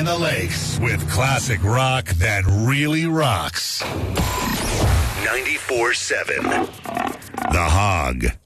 in the Lakes with classic rock that really rocks. 94.7 The Hog.